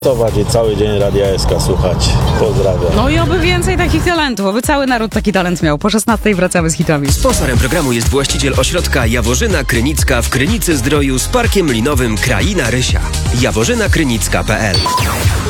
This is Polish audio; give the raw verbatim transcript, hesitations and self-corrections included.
I cały dzień Radia S K słuchać. Pozdrawiam. No i oby więcej takich talentów, oby cały naród taki talent miał. Po szesnastej wracamy z hitami. Sponsorem programu jest właściciel ośrodka Jaworzyna Krynicka w Krynicy Zdroju z parkiem linowym Kraina Rysia. jaworzyna krynicka kropka p l